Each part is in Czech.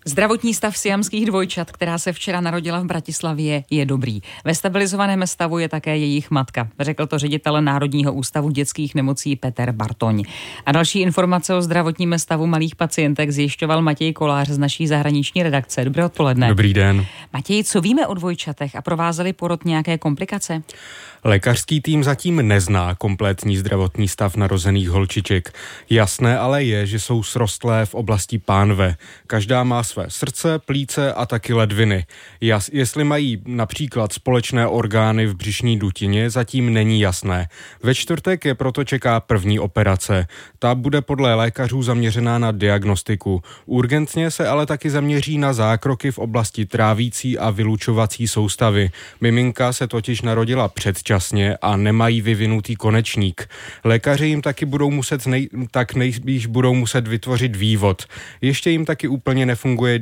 Zdravotní stav siamských dvojčat, která se včera narodila v Bratislavě, je dobrý. Ve stabilizovaném stavu je také jejich matka, řekl to ředitel Národního ústavu dětských nemocí Peter Bartoň. A další informace o zdravotním stavu malých pacientek zjišťoval Matěj Kolář z naší zahraniční redakce. Dobré odpoledne. Dobrý den. Matěj, co víme o dvojčatech a provázely porod nějaké komplikace? Lékařský tým zatím nezná kompletní zdravotní stav narozených holčiček. Jasné ale je, že jsou srostlé v oblasti pánve. Každá má své srdce, plíce a taky ledviny. Jestli mají například společné orgány v břišní dutině, zatím není jasné. Ve čtvrtek je proto čeká první operace. Ta bude podle lékařů zaměřená na diagnostiku. Urgentně se ale taky zaměří na zákroky v oblasti trávící a vylučovací soustavy. Miminka se totiž narodila předčasně a nemají vyvinutý konečník. Lékaři jim taky budou muset nejspíš budou muset vytvořit vývod. Ještě jim taky úplně nefunguje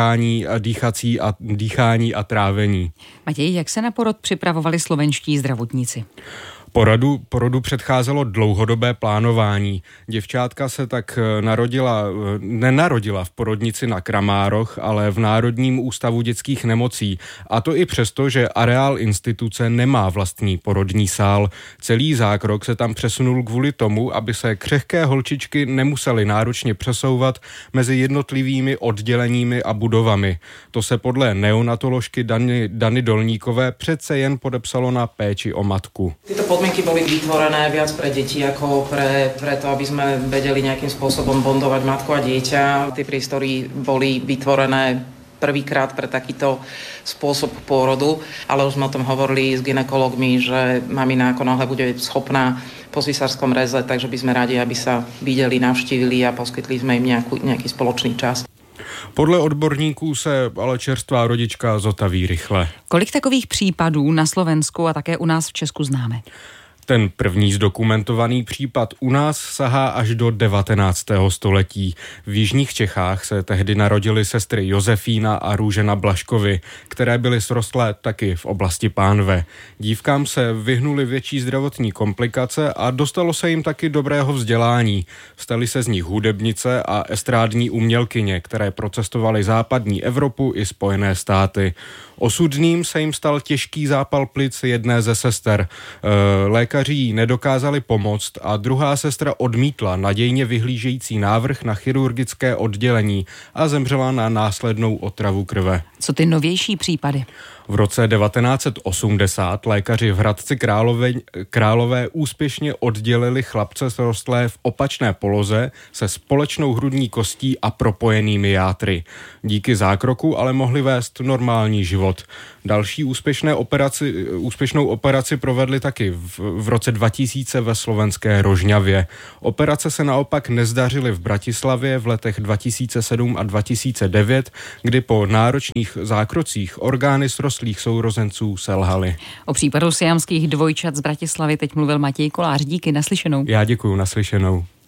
dýchání a trávení. Matěj, jak se na porod připravovali slovenští zdravotníci? Porodu předcházelo dlouhodobé plánování. Děvčátka se tak nenarodila v porodnici na Kramároch, ale v Národním ústavu dětských nemocí. A to i přesto, že areál instituce nemá vlastní porodní sál. Celý zákrok se tam přesunul kvůli tomu, aby se křehké holčičky nemusely náročně přesouvat mezi jednotlivými odděleními a budovami. To se podle neonatoložky Dany Dolníkové přece jen podepsalo na péči o matku. Podmienky boli vytvorené viac pre deti ako pre to, aby sme vedeli nejakým spôsobom bondovať matku a dieťa. Tie priestory boli vytvorené prvýkrát pre takýto spôsob pôrodu, ale už sme o tom hovorili s gynekologmi, že mamina ako náhle bude schopná po cisárskom reze, takže by sme radi, aby sa videli, navštívili a poskytli sme im nejaký spoločný čas. Podle odborníků se ale čerstvá rodička zotaví rychle. Kolik takových případů na Slovensku a také u nás v Česku známe? Ten první zdokumentovaný případ u nás sahá až do 19. století. V jižních Čechách se tehdy narodily sestry Josefína a Růžena Blažkovy, které byly srostlé taky v oblasti pánve. Dívkám se vyhnuly větší zdravotní komplikace a dostalo se jim taky dobrého vzdělání. Staly se z nich hudebnice a estrádní umělkyně, které procestovaly západní Evropu i Spojené státy. Osudným se jim stal těžký zápal plic jedné ze sester. Lékaři jí nedokázali pomoct a druhá sestra odmítla nadějně vyhlížející návrh na chirurgické oddělení a zemřela na následnou otravu krve. Co ty novější případy? V roce 1980 lékaři v Hradci Králové úspěšně oddělili chlapce srostlé v opačné poloze se společnou hrudní kostí a propojenými játry. Díky zákroku ale mohli vést normální život. Další úspěšnou operaci provedli taky v roce 2000 ve slovenské Rožňavě. Operace se naopak nezdařily v Bratislavě v letech 2007 a 2009, kdy po náročných zákrocích orgány srostlých sourozenců selhaly. O případu siamských dvojčat z Bratislavy teď mluvil Matěj Kolář. Díky, naslyšenou. Já děkuju, naslyšenou.